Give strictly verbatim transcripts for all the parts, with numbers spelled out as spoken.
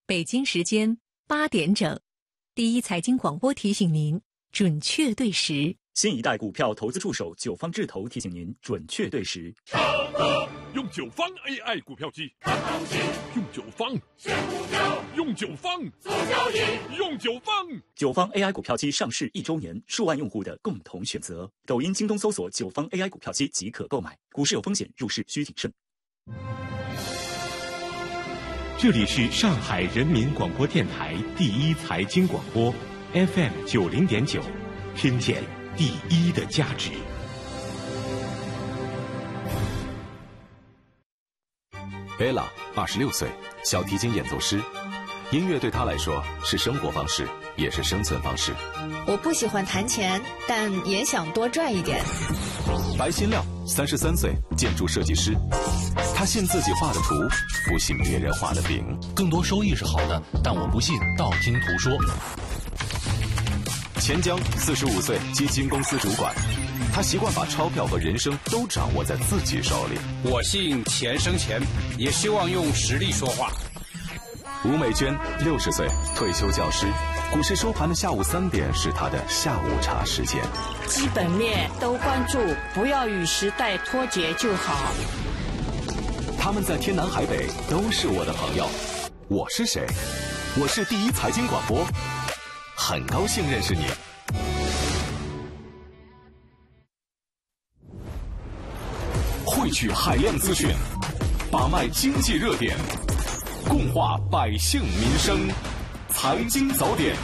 北京时间八点整，第一财经广播提醒您准确对时。 新一代股票投资助手九方智投提醒您准确对时。 用九方 A I 股票机，用九方选股票，用九方做交易，用九方。 九方 A I 股票机上市一周年，数万用户的共同选择。抖音、京东搜索九方 A I 股票机即可购买。股市有风险，入市需谨慎。 这里是上海人民广播电台第一财经广播 F M 九零点九，听见第一的价值。 贝拉二十六岁，小提琴演奏师。音乐对他来说是生活方式，也是生存方式。 我不喜欢弹钱，但也想多赚一点。 白新亮三十三岁，建筑设计师。他信自己画的图，不信别人画的饼。 更多收益是好的，但我不信道听途说。 钱江四十五岁，基金公司主管。他习惯把钞票和人生都掌握在自己手里。 我信钱生钱，也希望用实力说话。 吴美娟六十岁，退休教师。股市收盘的下午三点是他的下午茶时间。 基本面都关注，不要与时代脱节就好。 他们在天南海北都是我的朋友。我是谁？我是第一财经广播，很高兴认识你。汇聚海量资讯，把脉经济热点，共话百姓民生。财经早点。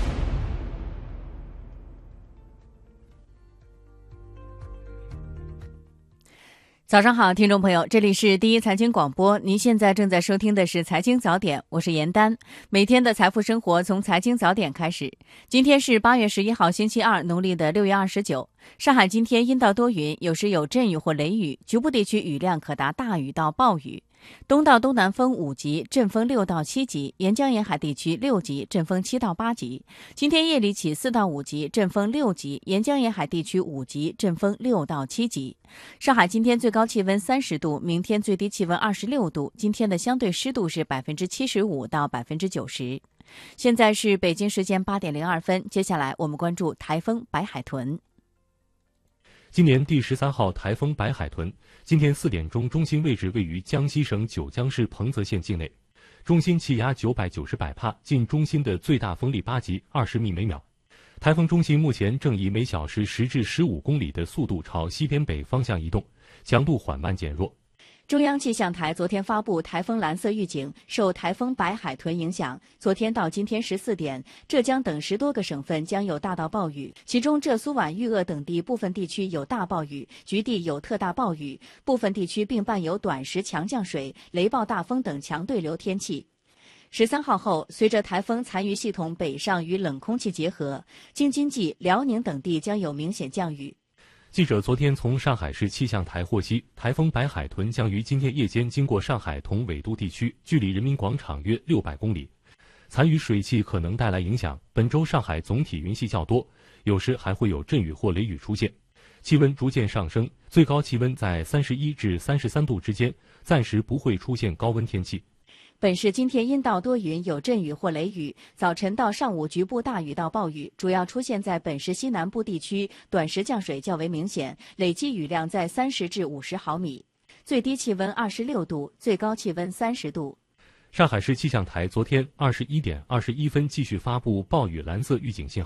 早上好，听众朋友，这里是第一财经广播，您现在正在收听的是财经早点，我是严丹。每天的财富生活从财经早点开始。今天是八月十一号，星期二，农历的六月二十九。上海今天阴到多云，有时有阵雨或雷雨，局部地区雨量可达大雨到暴雨。东到东南风五级，阵风六到七级，沿江沿海地区六级，阵风七到八级。今天夜里起四到五级，阵风六级，沿江沿海地区五级，阵风六到七级。上海今天最高气温三十度，明天最低气温二十六度，今天的相对湿度是百分之七十五到百分之九十。现在是北京时间八点零二分，接下来我们关注台风白海豚。 今年第十三号台风白海豚，今天四点钟中心位置位于江西省九江市彭泽县境内，中心气压九百九十百帕，近中心的最大风力八级，二十米每秒。台风中心目前正以每小时十至十五公里的速度朝西边北方向移动，强度缓慢减弱。 中央气象台昨天发布台风蓝色预警，受台风白海豚影响，昨天到今天十四点，浙江等十多个省份将有大到暴雨，其中浙苏皖豫鄂等地部分地区有大暴雨，局地有特大暴雨，部分地区并伴有短时强降水、雷暴大风等强对流天气。十三号后，随着台风残余系统北上与冷空气结合，京津冀、辽宁等地将有明显降雨。 记者昨天从上海市气象台获悉，台风白海豚将于今天夜间经过上海同纬度地区，距离人民广场约六百公里。残余水汽可能带来影响，本周上海总体云系较多，有时还会有阵雨或雷雨出现。气温逐渐上升，最高气温在三十一至三十三度之间，暂时不会出现高温天气。 本市今天阴到多云，有阵雨或雷雨，早晨到上午局部大雨到暴雨，主要出现在本市西南部地区，短时降水较为明显，累计雨量在三十至五十毫米。最低气温二十六度，最高气温三十度。 上海市气象台昨天二十一点二十一分继续发布暴雨蓝色预警信号。